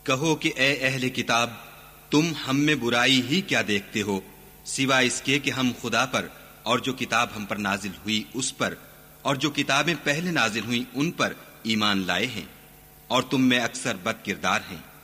कहो कि ए अहले किताब, तुम हम में बुराई ही क्या देखते हो, सिवा इसके कि हम खुदा पर और जो किताब हम पर नाजिल हुई उस पर और जो किताबें पहले नाजिल हुई उन पर ईमान लाए हैं, और तुम में अक्सर बद किरदार हैं।